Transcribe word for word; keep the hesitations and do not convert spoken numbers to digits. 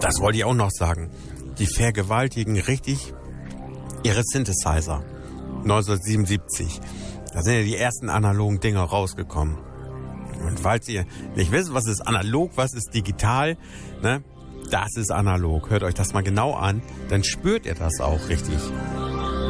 Das wollte ich auch noch sagen. Die vergewaltigen richtig ihre Synthesizer. neunzehnhundertsiebenundsiebzig. Da sind ja die ersten analogen Dinger rausgekommen. Und falls ihr nicht wisst, was ist analog, was ist digital, ne? Das ist analog. Hört euch das mal genau an, dann spürt ihr das auch richtig.